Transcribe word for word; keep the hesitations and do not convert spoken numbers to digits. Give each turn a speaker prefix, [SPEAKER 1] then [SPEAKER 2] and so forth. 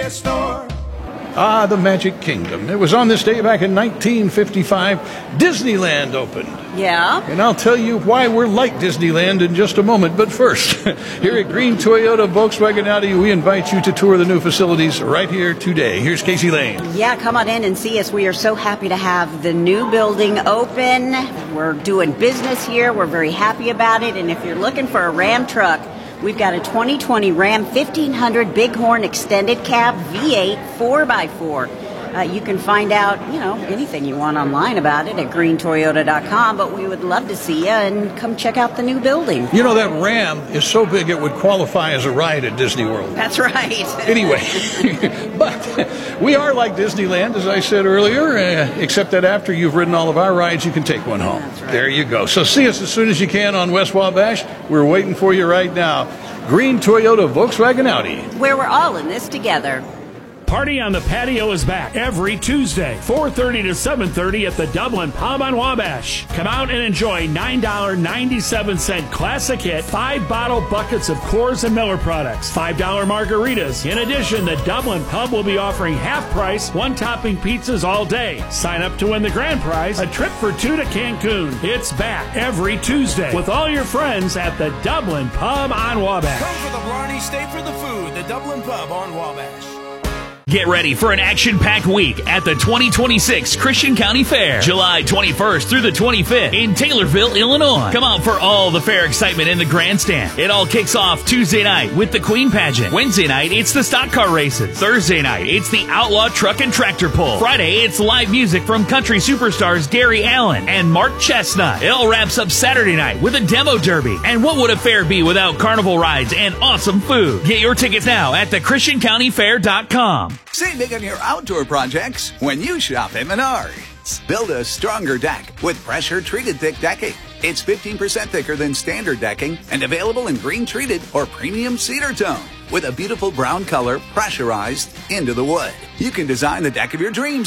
[SPEAKER 1] store.
[SPEAKER 2] Ah, the Magic Kingdom. It was on this day back in nineteen fifty-five. Disneyland opened.
[SPEAKER 3] Yeah?
[SPEAKER 2] And I'll tell you why we're like Disneyland in just a moment. But first, here at Green Toyota Volkswagen Audi, we invite you to tour the new facilities right here today. Here's Casey Lane.
[SPEAKER 3] Yeah, come on in and see us. We are so happy to have the new building open. We're doing business here. We're very happy about it. And if you're looking for a Ram truck, we've got a twenty twenty Ram fifteen hundred Bighorn Extended Cab V eight four by four. Uh, you can find out, you know, anything you want online about it at green toyota dot com, but we would love to see you and come check out the new building.
[SPEAKER 2] You know, that Ram is so big it would qualify as a ride at Disney World.
[SPEAKER 3] That's right.
[SPEAKER 2] Anyway, but we are like Disneyland, as I said earlier, uh, except that after you've ridden all of our rides, you can take one home.
[SPEAKER 3] That's right.
[SPEAKER 2] There you go. So see us as soon as you can on West Wabash. We're waiting for you right now. Green Toyota Volkswagen Audi.
[SPEAKER 3] Where we're all in this together.
[SPEAKER 4] Party on the Patio is back every Tuesday, four thirty to seven thirty at the Dublin Pub on Wabash. Come out and enjoy nine dollars and ninety-seven cents Classic Hit, five bottle buckets of Coors and Miller products, five dollars margaritas. In addition, the Dublin Pub will be offering half-price, one-topping pizzas all day. Sign up to win the grand prize, a trip for two to Cancun. It's back every Tuesday with all your friends at the Dublin Pub on Wabash.
[SPEAKER 1] Come for the Blarney, stay for the food. The Dublin Pub on Wabash.
[SPEAKER 5] Get ready for an action-packed week at the twenty twenty-six Christian County Fair, July twenty-first through the twenty-fifth in Taylorville, Illinois. Come out for all the fair excitement in the grandstand. It all kicks off Tuesday night with the Queen Pageant. Wednesday night, it's the stock car races. Thursday night, it's the Outlaw Truck and Tractor Pull. Friday, it's live music from country superstars Gary Allen and Mark Chestnut. It all wraps up Saturday night with a demo derby. And what would a fair be without carnival rides and awesome food? Get your tickets now at the christian county fair dot com.
[SPEAKER 6] Save big on your outdoor projects when you shop at Menards. Build a stronger deck with pressure-treated thick decking. It's fifteen percent thicker than standard decking and available in green-treated or premium cedar tone with a beautiful brown color pressurized into the wood. You can design the deck of your dreams